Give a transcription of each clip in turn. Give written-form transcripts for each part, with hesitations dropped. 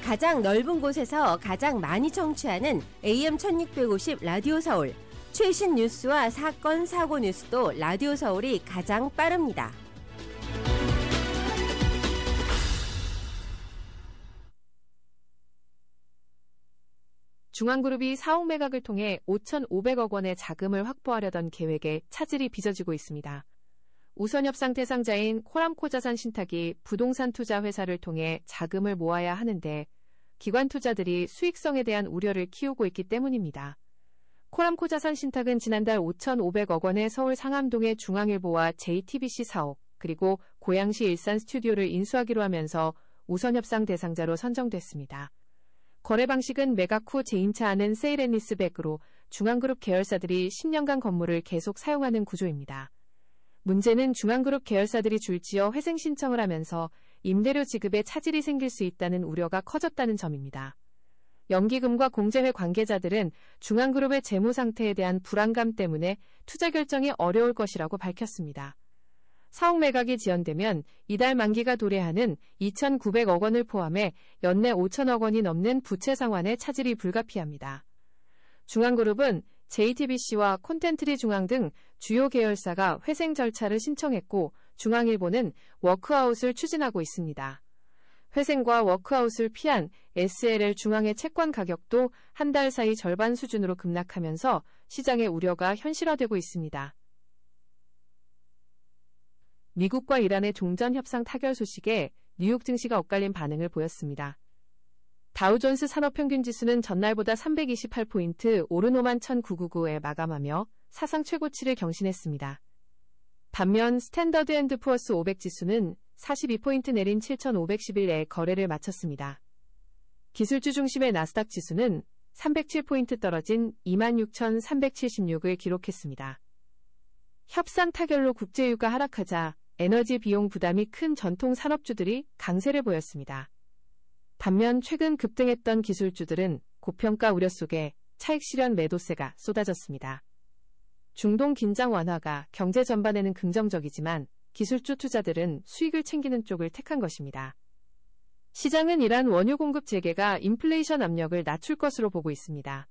가장 넓은 곳에서 가장 많이 청취하는 AM 1650 라디오 서울. 최신 뉴스와 사건, 사고 뉴스도 라디오 서울이 가장 빠릅니다. 중앙그룹이 사옥 매각을 통해 5,500억 원의 자금을 확보하려던 계획에 차질이 빚어지고 있습니다. 우선협상 대상자인 코람코 자산 신탁이 부동산 투자 회사를 통해 자금을 모아야 하는데 기관 투자들이 수익성에 대한 우려를 키우고 있기 때문입니다. 코람코 자산 신탁은 지난달 5,500억 원의 서울 상암동의 중앙일보와 JTBC 사옥, 그리고 고양시 일산 스튜디오를 인수하기로 하면서 우선협상 대상자로 선정됐습니다. 거래 방식은 매각 후 재임차하는 세일앤리스백으로 중앙그룹 계열사들이 10년간 건물을 계속 사용하는 구조입니다. 문제는 중앙그룹 계열사들이 줄지어 회생 신청을 하면서 임대료 지급에 차질이 생길 수 있다는 우려가 커졌다는 점입니다. 연기금과 공제회 관계자들은 중앙그룹의 재무 상태에 대한 불안감 때문에 투자 결정이 어려울 것이라고 밝혔습니다. 사옥 매각이 지연되면 이달 만기가 도래하는 2,900억 원을 포함해 연내 5천억 원이 넘는 부채 상환에 차질이 불가피합니다. 중앙그룹은 JTBC와 콘텐트리 중앙 등 주요 계열사가 회생 절차를 신청했고 중앙일보는 워크아웃을 추진하고 있습니다. 회생과 워크아웃을 피한 SLL 중앙의 채권 가격도 한 달 사이 절반 수준으로 급락하면서 시장의 우려가 현실화되고 있습니다. 미국과 이란의 종전 협상 타결 소식에 뉴욕 증시가 엇갈린 반응을 보였습니다. 다우존스 산업평균지수는 전날보다 328포인트 오른 51,999에 마감하며 사상 최고치를 경신했습니다. 반면 스탠더드 앤드 푸어스 500지수는 42포인트 내린 7,511에 거래를 마쳤습니다. 기술주 중심의 나스닥 지수는 307포인트 떨어진 26,376을 기록했습니다. 협상 타결로 국제유가 하락하자 에너지 비용 부담이 큰 전통 산업주들이 강세를 보였습니다. 반면 최근 급등했던 기술주들은 고평가 우려 속에 차익 실현 매도세가 쏟아졌습니다. 중동 긴장 완화가 경제 전반에는 긍정적이지만 기술주 투자들은 수익을 챙기는 쪽을 택한 것입니다. 시장은 이란 원유 공급 재개가 인플레이션 압력을 낮출 것으로 보고 있습니다.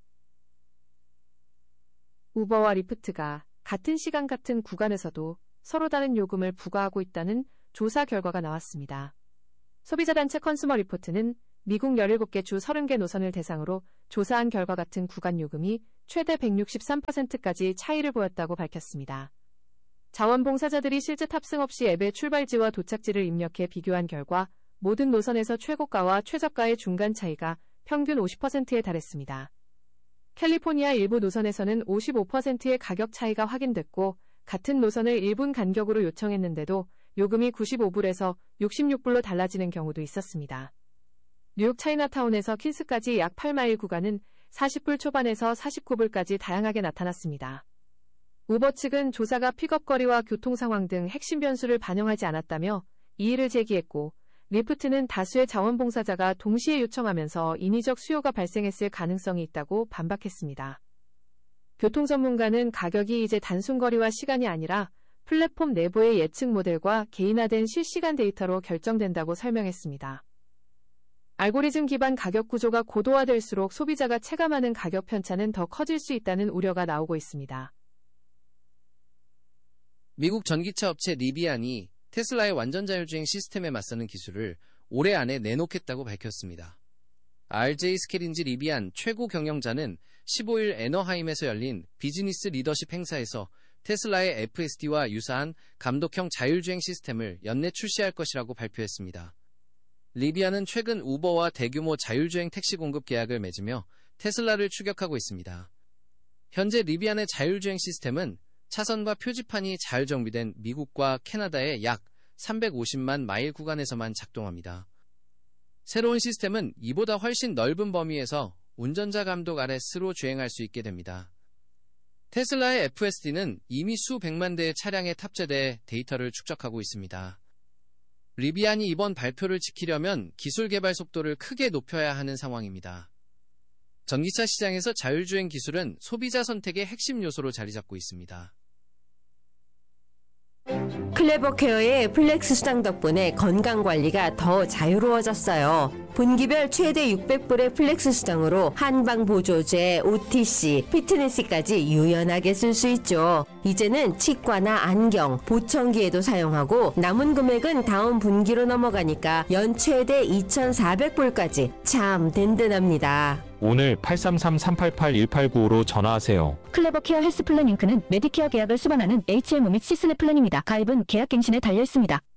우버와 리프트가 같은 시간 같은 구간에서도 서로 다른 요금을 부과하고 있다는 조사 결과가 나왔습니다. 소비자단체 컨슈머 리포트는 미국 17개 주 30개 노선을 대상으로 조사한 결과 같은 구간 요금이 최대 163%까지 차이를 보였다고 밝혔습니다. 자원봉사자들이 실제 탑승 없이 앱의 출발지와 도착지를 입력해 비교한 결과 모든 노선에서 최고가와 최저가의 중간 차이가 평균 50%에 달했습니다. 캘리포니아 일부 노선에서는 55%의 가격 차이가 확인됐고 같은 노선을 1분 간격으로 요청했는데도 요금이 95불에서 66불로 달라지는 경우도 있었습니다. 뉴욕 차이나타운에서 퀸스까지 약 8마일 구간은 40불 초반에서 49불까지 다양하게 나타났습니다. 우버 측은 조사가 픽업거리와 교통 상황 등 핵심 변수를 반영하지 않았다며 이의를 제기했고 리프트는 다수의 자원봉사자가 동시에 요청하면서 인위적 수요가 발생했을 가능성이 있다고 반박했습니다. 교통 전문가는 가격이 이제 단순 거리와 시간이 아니라 플랫폼 내부의 예측 모델과 개인화된 실시간 데이터로 결정된다고 설명했습니다. 알고리즘 기반 가격 구조가 고도화될수록 소비자가 체감하는 가격 편차는 더 커질 수 있다는 우려가 나오고 있습니다. 미국 전기차 업체 리비안이 테슬라의 완전 자율주행 시스템에 맞서는 기술을 올해 안에 내놓겠다고 밝혔습니다. RJ 스케린지 리비안 최고 경영자는 15일 애너하임에서 열린 비즈니스 리더십 행사에서 테슬라의 FSD와 유사한 감독형 자율주행 시스템을 연내 출시할 것이라고 발표했습니다. 리비안은 최근 우버와 대규모 자율주행 택시 공급 계약을 맺으며 테슬라를 추격하고 있습니다. 현재 리비안의 자율주행 시스템은 차선과 표지판이 잘 정비된 미국과 캐나다의 약 350만 마일 구간에서만 작동합니다. 새로운 시스템은 이보다 훨씬 넓은 범위에서 운전자 감독 아래 스로 주행할 수 있게 됩니다. 테슬라의 FSD는 이미 수백만 대의 차량에 탑재돼 데이터를 축적하고 있습니다. 리비안이 이번 발표를 지키려면 기술 개발 속도를 크게 높여야 하는 상황입니다. 전기차 시장에서 자율주행 기술은 소비자 선택의 핵심 요소로 자리 잡고 있습니다. 클레버케어의 플렉스 수당 덕분에 건강관리가 더 자유로워졌어요. 분기별 최대 600불의 플렉스 수당으로 한방 보조제, OTC, 피트니스까지 유연하게 쓸 수 있죠. 이제는 치과나 안경, 보청기에도 사용하고 남은 금액은 다음 분기로 넘어가니까 연 최대 2,400불까지 참 든든합니다. 오늘 833-388-1895로 전화하세요. 클레버케어 헬스플랜 잉크는 메디케어 계약을 수반하는 HMO 및 시스넷 플랜입니다. 가입은 계약 갱신에 달려 있습니다.